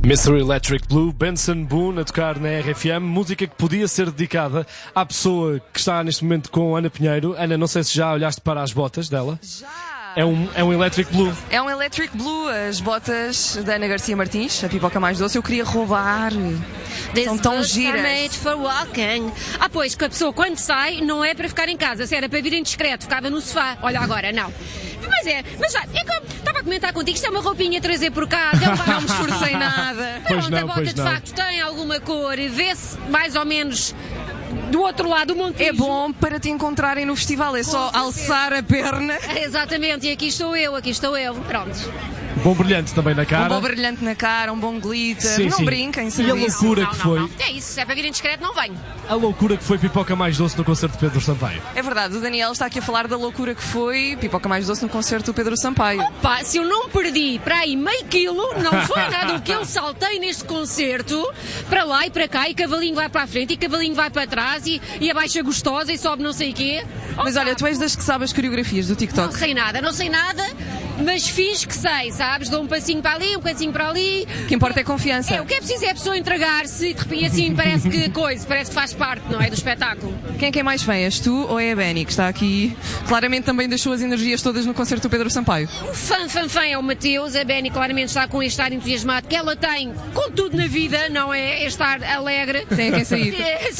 Mr. Electric Blue, Benson Boone a tocar na RFM, música que podia ser dedicada à pessoa que está neste momento com Ana Pinheiro. Ana, não sei se já olhaste para as botas dela. Já! É um Electric Blue. É um Electric Blue, as botas da Ana Garcia Martins, a pipoca mais doce. Eu queria roubar. São tão giras. Made for walking. Ah, pois, que a pessoa quando sai não é para ficar em casa, se era para vir em discreto, ficava no sofá. Olha agora, não. Mas já, é que estava a comentar contigo, isto é uma roupinha a trazer por casa, não me esforcei nada. Pois Pronto, não, a bota pois de não. facto tem alguma cor, vê-se mais ou menos do outro lado do monte. É bom para te encontrarem no festival, é só certeza. alçar a perna. Exatamente, e aqui estou eu, pronto. Bom brilhante também na cara. Um bom brilhante na cara, um bom glitter. Sim, não sim. brinquem, E a serviço. loucura que foi. Não. É isso, se é para vir em discreto, não venho. A loucura que foi Pipoca Mais Doce no concerto de Pedro Sampaio. É verdade, o Daniel está aqui a falar da loucura que foi pipoca mais doce no concerto do Pedro Sampaio. Pá, se eu não perdi para aí meio quilo, não foi nada o que eu saltei neste concerto, para lá e para cá, e cavalinho vai para a frente, e cavalinho vai para trás, e abaixa gostosa, e sobe não sei o quê. Mas olha, tu és das que sabe as coreografias do Não TikTok. sei nada, mas finge que sei, sabes? Dou um passinho para ali, um passinho para ali. O que importa é confiança. O que é preciso é a pessoa entregar-se, e de repente assim parece que faz parte, não é? Do espetáculo. Quem é que é mais fã? És tu ou é a Benny, que está aqui? Claramente também deixou as energias todas no concerto do Pedro Sampaio. O fã é o Mateus, a Benny claramente está com este ar entusiasmado que ela tem com tudo na vida, não é? Este ar alegre. Tem a quem sair.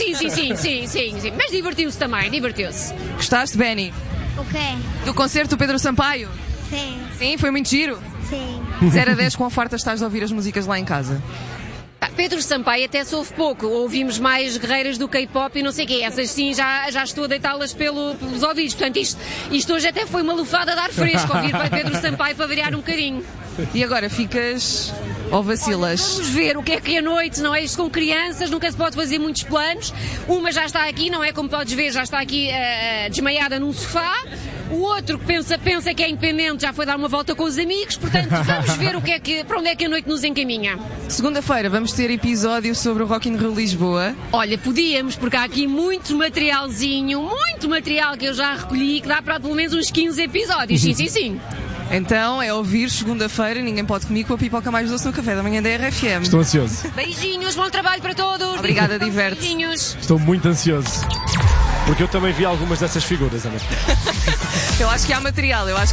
Sim. Mas divertiu-se também, divertiu-se. Gostaste, Benny? O quê? Do concerto do Pedro Sampaio? Sim, Sim, foi muito giro. sim. 0 a 10, quão farta estás de ouvir as músicas lá em casa? Pedro Sampaio até se ouve pouco, ouvimos mais guerreiras do K-pop e não sei o quê, essas sim já estou a deitá-las pelos ouvidos, portanto isto hoje até foi uma lufada de ar fresco, ouvir para Pedro Sampaio para variar um bocadinho. E agora, ficas ou vacilas? Vamos ver o que é a noite, não é? Isto com crianças, nunca se pode fazer muitos planos, uma já está aqui, não é? Como podes ver, já está aqui desmaiada num sofá. O outro que pensa que é independente já foi dar uma volta com os amigos, portanto vamos ver para onde é que a noite nos encaminha. Segunda-feira vamos ter episódio sobre o Rock in Rio Lisboa. Olha, podíamos, porque há aqui muito material que eu já recolhi, que dá para pelo menos uns 15 episódios, sim. Então é ouvir segunda-feira, ninguém pode comigo, com a pipoca mais doce no café da manhã da RFM. Estou ansioso. Beijinhos, bom trabalho para todos. Obrigada, diverte. Beijinhos. Estou muito ansioso. Porque eu também vi algumas dessas figuras, Ana. Eu acho que há material, eu acho